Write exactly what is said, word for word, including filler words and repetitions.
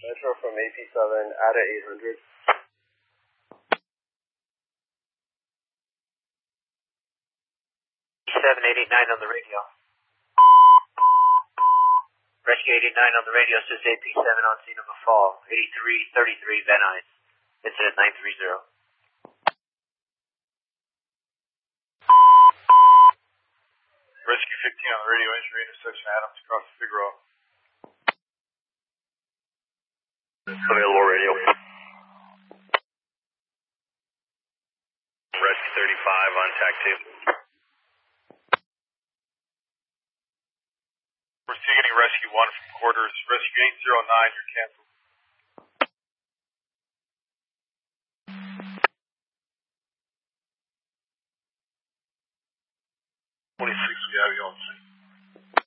Metro from A P seven, A D A eight hundred. seven eight eight nine on the radio. Rescue eight eight nine on the radio says A P seven on scene of a fall. eighty-three thirty-three Van Nuys. Incident nine three zero. Rescue fifteen on the radio, injury intersection Adams across the Figueroa. Available radio. Rescue thirty-five on tac two. We're getting rescue one from quarters. Rescue eight zero nine, you're canceled.